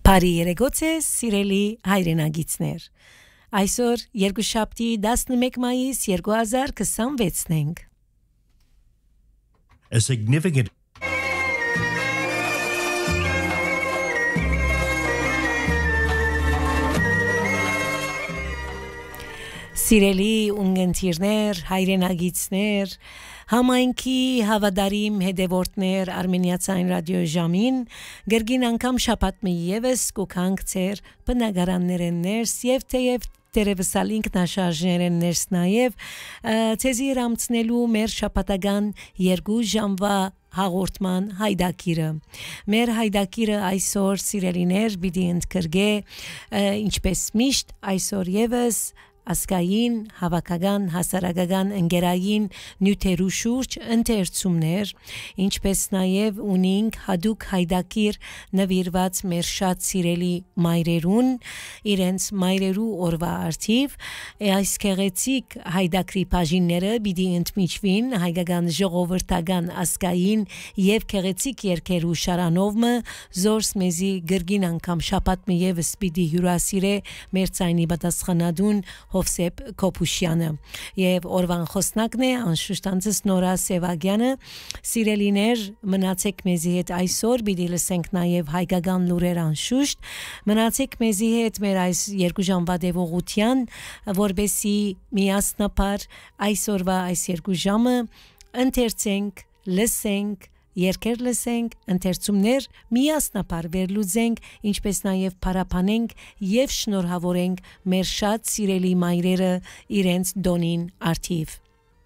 Բարի երեկոց է, սիրելի հայրենագիտներ։ Այսօր երկուշաբթի 11 մայիս 2026-ն ենք։ A significant Սիրելի ունգընտիրներ, հայրենագիտներ, համայնքի հավատարիմ հետևորդներ Արմենիացայն ռադիոժամին գրգին անգամ շաբաթ մի ևս կուքանք ծեր բնակարաններեն ներս եւ թեև Տերևսալ ինքնաշարժներեն ներս նաև ցեզի ռամցնելու մեր շաբաթական 2 ժամվա հաղորդման հայդակիրը մեր հայդակիրը այսօր սիրելիներ պիտի ընդգրկե ինչպես միշտ այսօր ևս ասկային, հավաքական, հասարակական, ընկերային նյութերու շուրջ ընթերցումներ, ինչպես նաև ունենք հadouk հայդակիր նվիրված մեր շատ սիրելի մայրերուն, իրենց մայրերու օրվա արդիվ, այս քեղեցիկ հայդակրի բաժինները պիտի ընդմիջվին հայկական ժողովրդական ասկային եւ քեղեցիկ երկերու շարանովը զորս մեզի գրգին անգամ շաբաթ մի ևս պիտի հյուրասիրե մեր ցայնի պատասխանատուն Հովսեփ Կոպուշյանը եւ օրվան խոսնակն է անշուշտ անցս Նորա Սևագյանը սիրելիներ մնացեք մեզի հետ այսօր պիտի լսենք նաեւ հայկական լուրեր անշուշտ մնացեք մեզի հետ մեր այս 2 ժամվա դեպողության որբեսի միասնապար այսօրվա այս 2 ժամը ընթերցենք լսենք երկեր լսենք, ընթերցումներ միասնապար վերլուծենք, ինչպես նաև փարապանենք եւ շնորհավորենք մեր շատ սիրելի մայրերը իրենց դոնին արդիվ։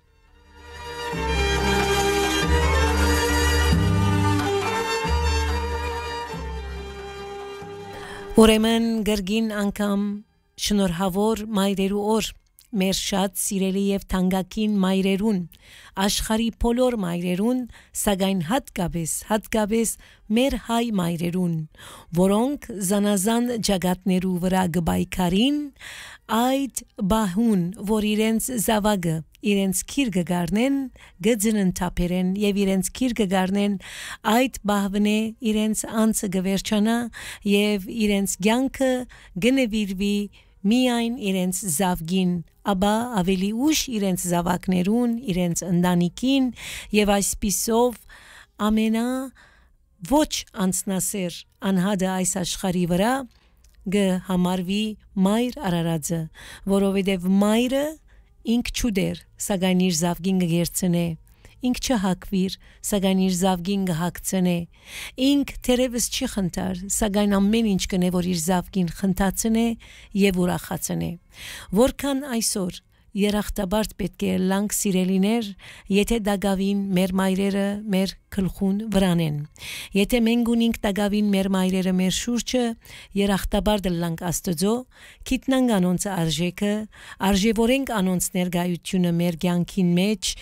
Ուրեմն գրգին անգամ շնորհավոր մայրերու օր մեր շատ սիրելի եւ թանկագին մայրերուն աշխարհի բոլոր մայրերուն սակայն հատկապես մեր հայ մայրերուն որոնք զանազան ջագատներու վրա գբայքարին այդ բահուն որ իրենց զավակը իրենց քիրգը գարնեն գծնն թափերեն եւ իրենց քիրգը գարնեն այդ բահվնե իրենց անցը գվերջանա եւ իրենց ցանկը գնվիրվի միայն իրենց զավգին աբա ավելի ուշ իրենց զավակներուն իրենց ընտանիքին եւ այսպիսով ամենա ոչ անցնասեր անհադը այս աշխարհի վրա գհամարվի մայր արարածը որովհետեւ մայրը ինք չուդեր սակայն իր զավգին գերցնե ինք չհակվիր սակայն իր զավգին գհակցնե ինք թերևս չի խնդար սակայն ամեն ինչ կնե որ իր զավգին խնդացնե եւ ուրախացնե որքան այսօր երախտաբարդ պետք է լանք սիրելիներ եթե դագավին մեր մայրերը մեր գլխուն վրանեն եթե մենք ունենք դագավին մեր մայրերը մեր շուրջը երախտաբարդ լանք աստծո գիտնանք անոնց արժևորենք անոնց ներկայությունը մեր կյանքին մեջ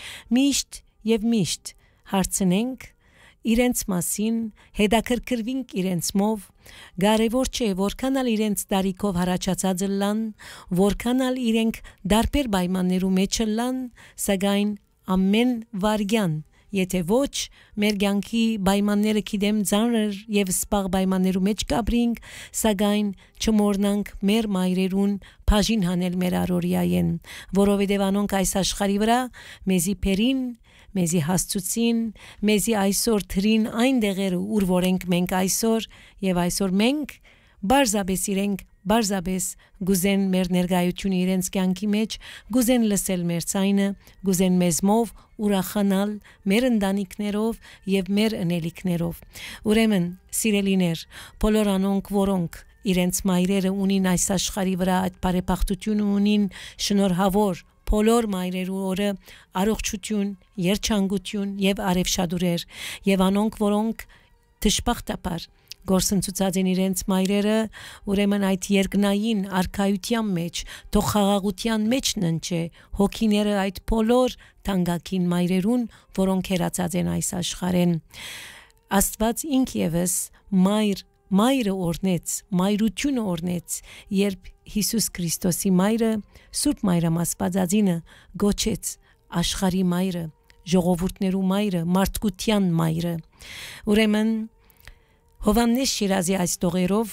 միշտ հարցնենք իրենց մասին հետաքրքրվենք իրենց մով կարևոր չէ որքանալ իրենց տարիքով հարաճած լան որքանալ իրենք դարբեր պայմաններու մեջ լան սակայն ամեն վարյան եթե ոչ մեր կյանքի պայմանները գիտեմ ծանր եւ սպաղ պայմաններու մեջ կապրինք սակայն չմոռնանք մեր մայրերուն բաժին հանել մեր առօրյային որովհետեւ անոնք այս աշխարհի վրա մեզի փերին մեզի հասցուցին մեզի այսօր թրին այն դեղերը ուր որենք մենք այսօր եւ այսօր մենք բարձաբես իրենք բարձաբես գուզեն մեր ներկայությունը իրենց կյանքի մեջ գուզեն լսել մեր ցայնը գուզեն մեզմով ուրախանալ մեր ընտանիքներով եւ մեր ընելիքներով ուրեմն սիրելիներ բոլոր անոնք որոնք իրենց մայրերը ունին այս աշխարհի վրա այդ բարեբախտությունը ունին շնորհավոր բոլոր մայրերու օրը առողջություն, երջանկություն եւ արևշադուրեր եւ անոնք որոնք դժբախտաբար գործընծուցած են իրենց մայրերը ուրեմն այդ երկնային արքայության մեջ թող խաղաղության մեջ ննչե հոգիները այդ բոլոր թանկագին մայրերուն որոնք հերացած են այս աշխարհեն Աստված ինք եւս մայրը օրնեց մայրությունը օրնեց երբ Հիսուս Քրիստոսի մայրը Սուրբ Մայրամասվածածինը գոչեց աշխարհի մայրը ժողովուրդներու մայրը մարդկության մայրը ուրեմն Հովաննես Շիրազի այս տողերով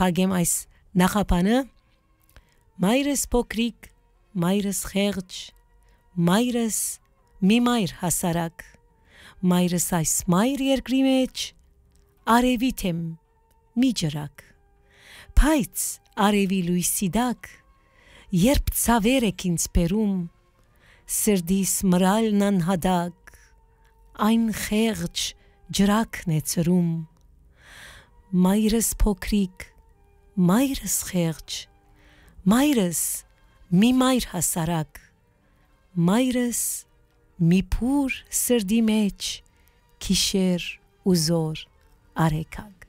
պագեմ այս նախապանը, մայրս փոքրիկ, մայրս խեղճ, մայրս մի մայր հասարակ, մայրս այս մայր երկրի մեջ, արևի թեմ մի ջրակ, բայց արևի լույսի դակ, երբ ցավեր եք ինձ բերում, սրդիս մրալն անհադակ, այն խեղճ ջրակն է ծրում, մայրս փոքրիկ, մայրս խեղճ, մայրս մի մայր հասարակ, մայրս մի փուր սրդի մեջ, քիշեր ու զոր արեքակ։